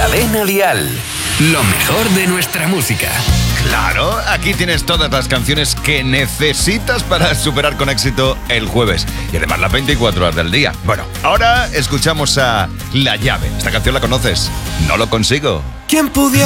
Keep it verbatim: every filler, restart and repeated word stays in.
Cadena Dial. Lo mejor de nuestra música. Claro, aquí tienes todas las canciones que necesitas para superar con éxito el jueves. Y además las veinticuatro horas del día. Bueno, ahora escuchamos a La Llave. Esta canción la conoces. No lo consigo. ¿Quién pudiera?